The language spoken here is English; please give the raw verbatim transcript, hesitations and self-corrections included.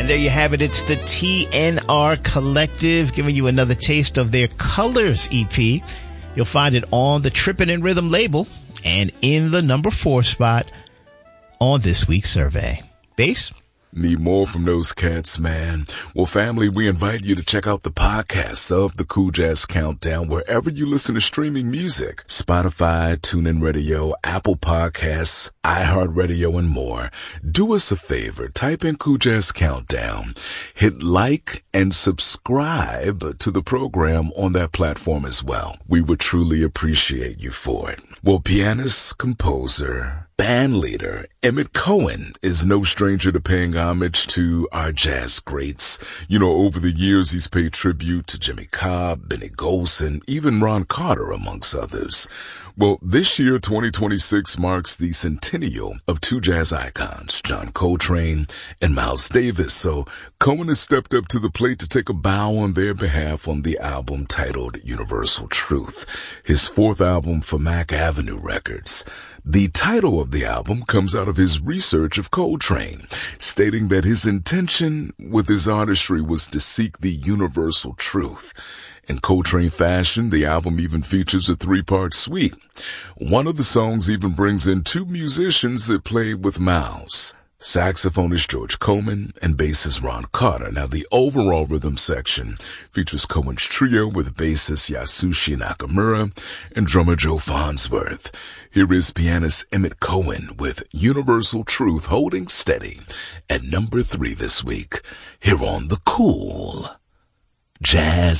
And there you have it. It's the T N R Collective giving you another taste of their Colors E P. You'll find it on the Trippin' and Rhythm label and in the number four spot on this week's survey. Bass? Need more from those cats, man? Well, family, we invite you to check out the podcast of the Cool Jazz Countdown wherever you listen to streaming music. Spotify, TuneIn Radio, Apple Podcasts, iHeartRadio, and more. Do us a favor. Type in Cool Jazz Countdown. Hit like and subscribe to the program on that platform as well. We would truly appreciate you for it. Well, pianist, composer, band leader Emmett Cohen is no stranger to paying homage to our jazz greats. You know, over the years, he's paid tribute to Jimmy Cobb, Benny Golson, even Ron Carter, amongst others. Well, this year, twenty twenty-six, marks the centennial of two jazz icons, John Coltrane and Miles Davis. So Cohen has stepped up to the plate to take a bow on their behalf on the album titled Universal Truth, his fourth album for Mack Avenue Records. The title of the album comes out of his research of Coltrane, stating that his intention with his artistry was to seek the universal truth. In Coltrane fashion, the album even features a three-part suite. One of the songs even brings in two musicians that played with Miles. Saxophonist George Coleman and bassist Ron Carter. Now, the overall rhythm section features Cohen's trio with bassist Yasushi Nakamura and drummer Joe Farnsworth. Here is pianist Emmett Cohen with Universal Truth holding steady at number three this week here on the Cool Jazz